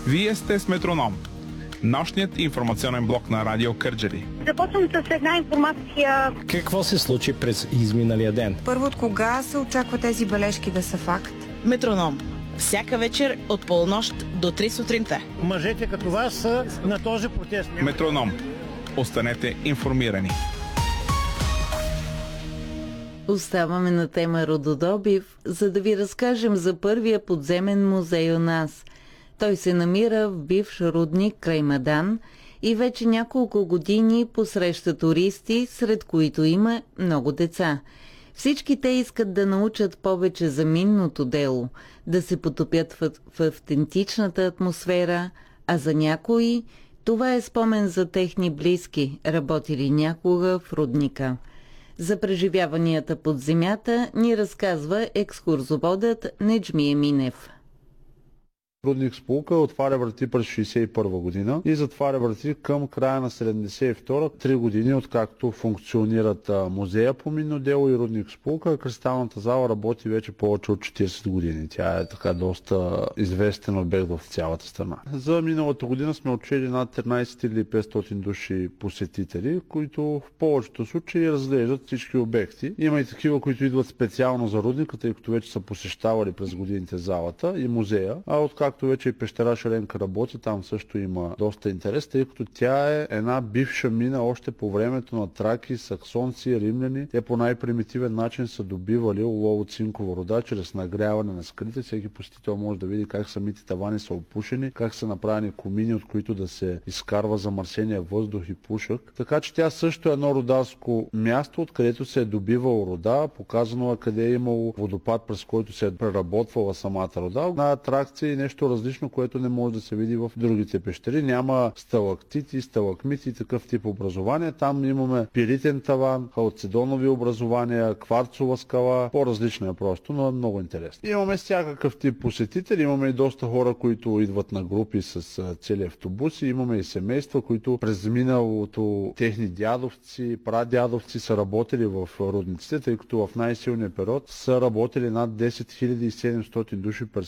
Вие сте с Метроном, нощният информационен блок на Радио Кърджали. Започвам с една информация. Какво се случи през изминалия ден? Първо, от кога се очаква тези бележки да са факт? Метроном. Всяка вечер от полунощ до 3 сутринта. Мъжете като вас са на този протест. Метроном. Останете информирани. Оставаме на тема рододобив, за да ви разкажем за първия подземен музей у нас. Той се намира в бивш рудник край Мадан и вече няколко години посреща туристи, сред които има много деца. Всички те искат да научат повече за минното дело, да се потопят в автентичната атмосфера, а за някои това е спомен за техни близки, работили някога в рудника. За преживяванията под земята ни разказва екскурзоводът Неджми Еминев. Рудник Сполука отваря врати през 1961 година и затваря врати към края на 1972, 3 години откакто функционират музея по минно дело и Рудник Сполука. Кристалната зала работи вече повече от 40 години. Тя е така доста известен обект в цялата страна. За миналата година сме отчели над 13 500 души посетители, които в повечето случаи разглеждат всички обекти. Има и такива, които идват специално за рудника, тъй като вече са посещавали през годините залата и музея, а откакто вече и пещера Шаленка работи, там също има доста интерес, тъй като тя е една бивша мина още по времето на траки, саксонци, римляни. Те по най-примитивен начин са добивали олово-цинкова руда чрез нагряване на скалите. Всеки посетител може да види как самите тавани са опушени, как са направени комини, от които да се изкарва замърсения въздух и пушък. Така че тя също е едно рударско място, откъдето се е добивало руда, показано е къде е имало водопад, през който се е преработвала самата руда. Една атракция и нещо различно, което не може да се види в другите пещери. Няма сталактити, сталагмити и такъв тип образования. Там имаме пиритен таван, халцедонови образования, кварцова скала. По-различна е просто, но е много интересно. Имаме всякакъв тип посетители. Имаме и доста хора, които идват на групи с цели автобуси. Имаме и семейства, които през миналото техни дядовци, прадядовци са работили в рудниците, тъй като в най-силния период са работили над 10 700 души